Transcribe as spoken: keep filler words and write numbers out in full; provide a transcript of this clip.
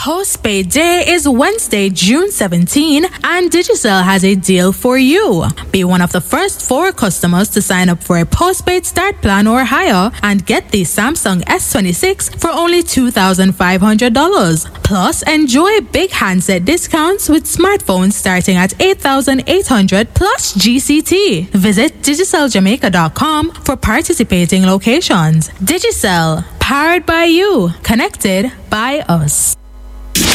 Postpaid Day is Wednesday, June seventeenth, and Digicel has a deal for you. Be one of the first four customers to sign up for a postpaid start plan or higher and get the Samsung S twenty-six for only two thousand five hundred dollars. Plus, enjoy big handset discounts with smartphones starting at eight thousand eight hundred dollars plus G C T. Visit digicel jamaica dot com for participating locations. Digicel, powered by you, connected by us.